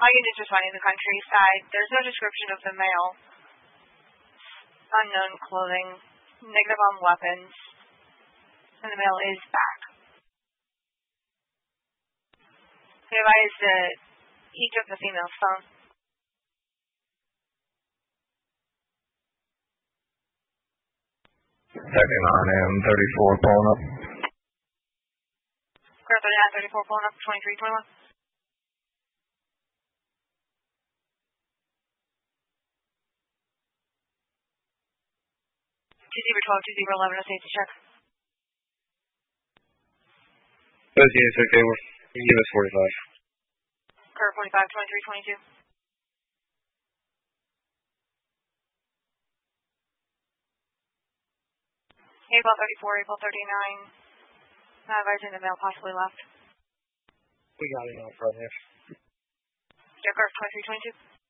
All units responding to the countryside. There's no description of the male. Unknown clothing. Negative on weapons. And the male is back. We advise that he took the female's phone. Second on M34 pulling up. Car 39, 34 pulling up, 2321. Two 12, 2011, safety check. Those units okay, we're US 45. Car 45, 2322. April 34, April 39. Advising the male possibly left. We got it out front here. Car 2322.